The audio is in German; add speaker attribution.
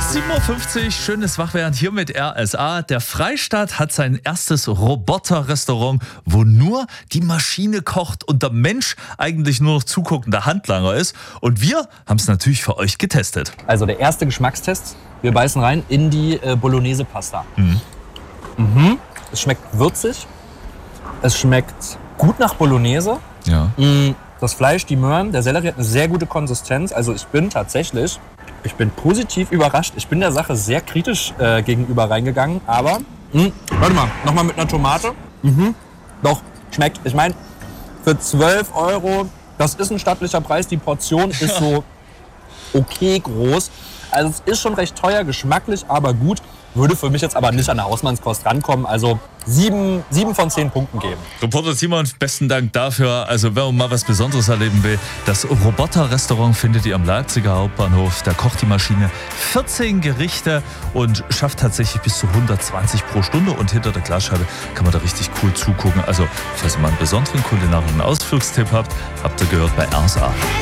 Speaker 1: 7.50 Uhr, schönes Wachwerden hier mit RSA. Der Freistaat hat sein erstes Roboter-Restaurant, wo nur die Maschine kocht und der Mensch eigentlich nur noch zuguckender Handlanger ist. Und wir haben es natürlich für euch getestet.
Speaker 2: Also der erste Geschmackstest. Wir beißen rein in die Bolognese-Pasta. Es schmeckt würzig. Es schmeckt gut nach Bolognese.
Speaker 1: Ja.
Speaker 2: Das Fleisch, die Möhren, der Sellerie hat eine sehr gute Konsistenz. Also ich bin positiv überrascht. Ich bin der Sache sehr kritisch gegenüber reingegangen. Aber, warte mal, nochmal mit einer Tomate. Doch, schmeckt. Ich meine, für 12 €, das ist ein stattlicher Preis. Die Portion ist so okay groß. Also es ist schon recht teuer, geschmacklich, aber gut. Würde für mich jetzt aber nicht an der Hausmannskost rankommen. Also 7 von 10 Punkten geben.
Speaker 1: Reporter Simon, besten Dank dafür. Also wenn man mal was Besonderes erleben will, das Roboter-Restaurant findet ihr am Leipziger Hauptbahnhof. Da kocht die Maschine 14 Gerichte und schafft tatsächlich bis zu 120 pro Stunde. Und hinter der Glasscheibe kann man da richtig cool zugucken. Also falls ihr mal einen besonderen kulinarischen Ausflugstipp habt, habt ihr gehört bei RSA.